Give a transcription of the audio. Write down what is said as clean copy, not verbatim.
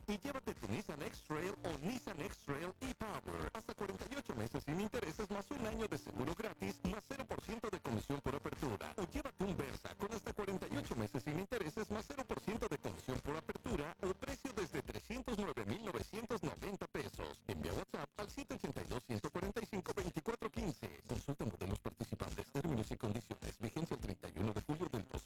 y llévate tu Nissan X-Trail o Nissan X-Trail e-Power. Hasta 48 meses sin intereses más un año de seguro gratis más 0% de comisión por apertura. O llévate un Versa con hasta 48 meses sin intereses más 0% de comisión por apertura o precio desde 309,990 pesos. Envía WhatsApp al 782-145-2415. Consulta modelos participantes, términos y condiciones. Vigencia el 31 de julio del